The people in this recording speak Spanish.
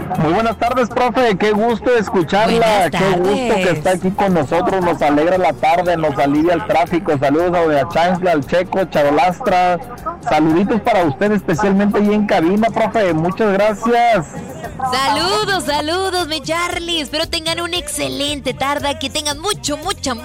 Muy buenas tardes, profe. Qué gusto escucharla. Qué gusto que está aquí con nosotros. Nos alegra la tarde, nos alivia el tráfico. Saludos a Doña Chancla, al Checo, Charolastra. Saluditos para usted, especialmente ahí en cabina, profe. Muchas gracias. Saludos, mi Charlie. Espero tengan una excelente tarde, que tengan mucha